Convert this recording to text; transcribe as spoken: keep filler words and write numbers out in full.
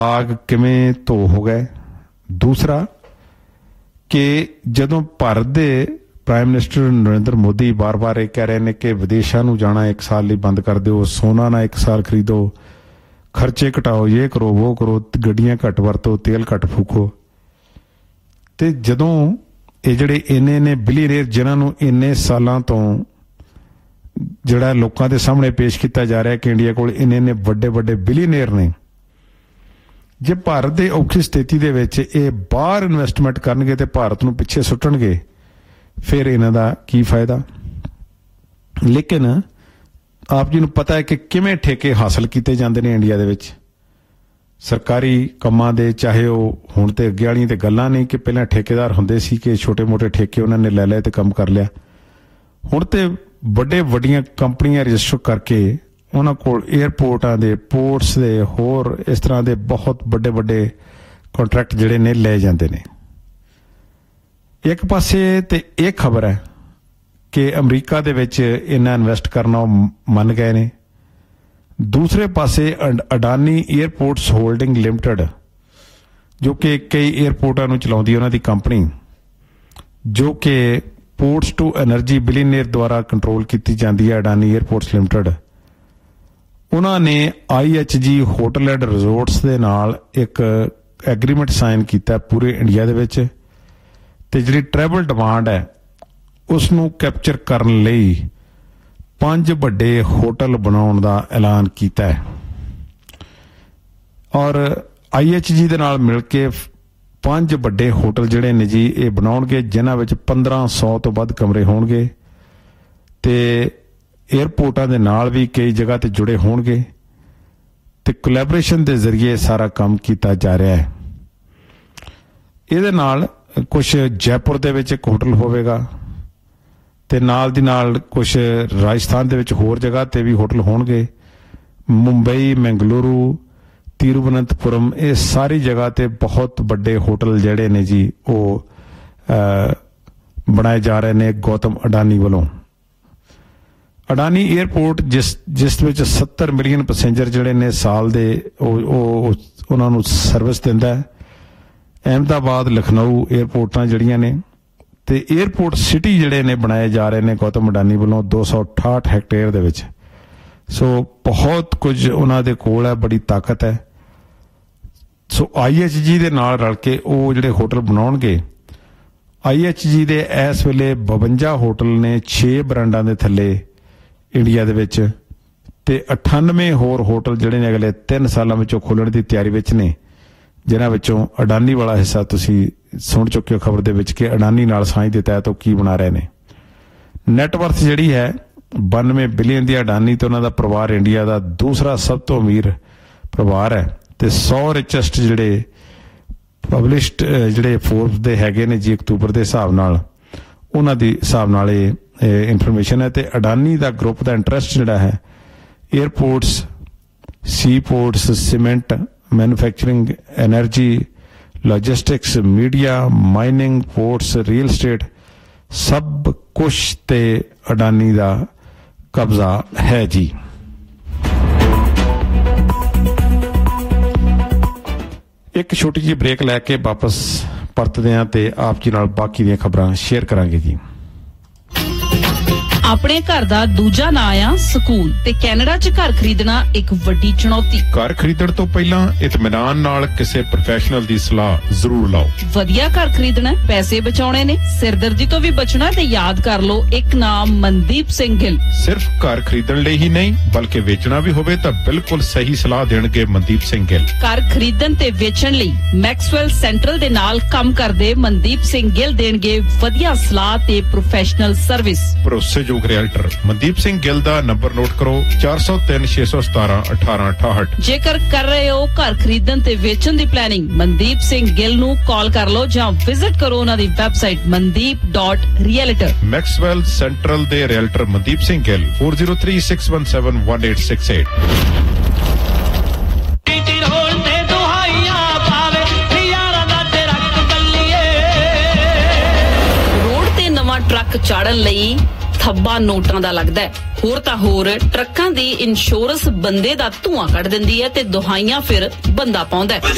आग किवें धो हो गए। दूसरा कि जदों भारत दे प्राइम मिनिस्टर नरेंद्र मोदी बार बार ये कह रहे हैं कि विदेशों नूं जाना एक साल लिए बंद कर दो, सोना ना एक साल खरीदो, खर्चे घटाओ, ये करो वो करो, गड्डियां घट वरतो, तेल घट फूको। तो जदों ये जिहड़े इन्ने ने बिलीयनेयर जिन्हां नूं इन्ने सालां तो जिहड़ा लोकां दे सामने पेश किया जा रहा है कि इंडिया कोल इन्ने इन्ने वड्डे वड्डे बिलीयनेयर ने, जे भारत दे औखी स्थिति दे विच ये बाहर इन्वेस्टमेंट करनगे ते भारत नूं पिछे सुट्टणगे, फिर इन्हां दा की फायदा। लेकिन आप जी नूं पता है कि किवें ठेके हासिल किए जाते हैं इंडिया दे विच सरकारी कामां दे, चाहे वो हुण ते अगे वालियां ते गल्लां नहीं कि पहलां ठेकेदार हुंदे सी कि छोटे मोटे ठेके उन्होंने लै लए ते काम कर लिया। हुण ते वड्डे वड्डियां कंपनियां रजिस्टर करके उन्हां कोल एयरपोर्टां दे, पोर्ट्स दे, होर इस तरह के बहुत वड्डे वड्डे कॉन्ट्रैक्ट जिहड़े ने ले जांदे ने। एक पासे ते एक खबर है कि अमरीका दे विच इन्ना इन्वेस्ट करना मन गए ने, दूसरे पासे अडानी एयरपोर्ट्स होल्डिंग लिमिटेड जो कि कई एयरपोर्टां नूं चलाउंदी उन्हां दी कंपनी, जो कि पोर्ट्स टू एनर्जी बिलीयनेयर द्वारा कंट्रोल की जाती है, अडानी एयरपोर्ट्स लिमिटेड, उन्होंने I H G hotel and resorts दे नाल एक एग्रीमेंट साइन किया पूरे इंडिया दे विच, ते जिहड़ी ट्रैवल डिमांड है उसनूं कैप्चर करन लई पांच वड्डे होटल बनाउण दा ऐलान कीता है। और आई एच जी दे नाल मिल के पांच वड्डे होटल जिहड़े ने जी ये बनाउणगे, जिन्हां विच पंद्रह सौ तो वध कमरे होणगे, ते एयरपोर्टां दे नाल भी कई जगह ते जुड़े होणगे, ते कोलैबोरेशन दे जरिए सारा काम किया जा रहा है। इहदे नाल कुछ जयपुर दे विच एक होटल होवेगा, ते नाल दी नाल कुछ राजस्थान दे विच होर जगह ते भी होटल होणगे, मुंबई, मैंगलुरु, तिरुवनंतपुरम, ये सारी जगह ते बहुत बड़े होटल जिहड़े ने जी वो बनाए जा रहे ने गौतम अडानी वालों। अडानी एयरपोर्ट जिस जिस विच सत्तर मिलियन पैसेंजर जिहड़े ने साल दे उन्हां नूं सर्विस दिंदा है। अहमदाबाद, लखनऊ एयरपोर्टां जिहड़ियां ने, ते एयरपोर्ट सिटी जिहड़े ने बनाए जा रहे ने गौतम अडानी वालों दो सौ अठाहठ हैक्टेयर दे विच। सो बहुत कुछ उन्हां दे कोल है, बड़ी ताकत है। सो आई एच जी दे नाल रल के वो जिहड़े होटल बनाउणगे, आई एच जी दे इस वेले बवंजा होटल ने छे ब्रांडां दे थल्ले इंडिया दे विच, ते अठानवे होर होटल जिहड़े ने अगले तीन सालां विचों खोलण दी तैयारी विच ने, जिन्हां विचों अडानी वाला हिस्सा तुसीं सुण चुके हो खबर दे विच कि अडानी नाल साझ दे तहत की बना रहे ने। नैटवर्थ जिहड़ी है बानवे बिलियन दी अडानी ते उन्हां दा परिवार इंडिया दा दूसरा सब तो अमीर परिवार है, ते सौ रिचेस्ट जिहड़े पबलिश्ड जिहड़े फोर्ब्स दे हैगे ने जी अक्तूबर दे हिसाब नाल, उन्हां दी हिसाब नाल ये इंफॉर्मेशन है। ते अडानी दा ग्रुप दा इंटरस्ट जिहड़ा है एयरपोर्ट्स, सी ports, cement, manufacturing, energy, logistics, media, mining, ports, real estate, सब कुछ ते अडानी दा कब्जा है जी। एक छोटी जी ब्रेक लैके वापस परतदे हां ते आप जी नाल बाकी दी खबरां शेयर करांगे जी। अपने घर दा दूजा नां आ सकून, ते कैनेडा च घर खरीदना एक वड्डी चुनौती। घर खरीदण तो पहलां इत्मीनान नाल किसी प्रोफेशनल दी सलाह जरूर लाओ। वधिया घर खरीदना, पैसे बचाउणे ने, सिरदर्दी तो भी बचना, ते याद कर लो एक नाम मनदीप सिंह गिल। सिर्फ घर खरीदण लई ही नहीं बल्कि वेचना भी होवे तां बिल्कुल सही सलाह देणगे मनदीप सिंह गिल। घर खरीदण ते वेचण लई मैक्सवैल सेंट्रल दे नाल काम करदे मनदीप सिंह गिल देणगे वधिया सलाह ते professional service. भरोसेयोग realtor Mandeep Singh Gill दा नंबर नोट करो चार सौ तीन छे सौ सतारह अठारह अठाहठ। जेकर कर रहे हो घर खरीदण ते वेचण दी प्लानिंग, मनदीप सिंह गिल नू कॉल कर लो जां विजिट करो उन्हां दी website Mandeep dot realtor. मैक्सवैल central दे realtor Mandeep Singh Gill four zero three six one seven one eight six eight. Road ते नवां ट्रक चाड़न लई थब्बा नोटां दा लगदा है। होर तां होर ट्रकां दी इंश्योरेंस बंदे दा धुआं कढ दिंदी है ते दुहाइयां फिर बंदा पाउंदा है।